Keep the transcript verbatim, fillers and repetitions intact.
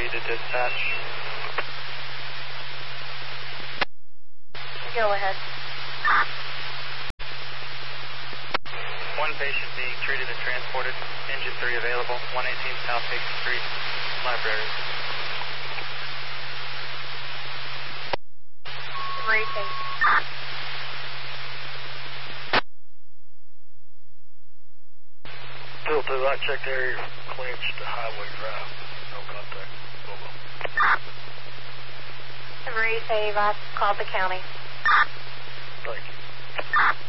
to dispatch. Go ahead. One patient being treated and transported. Engine three available. one eighteen South Baker Street, Library. Three, thank you. Still two, I checked area clenched to Highway Drive. No contact. Go, go. Three, save. I called the county. Thank you.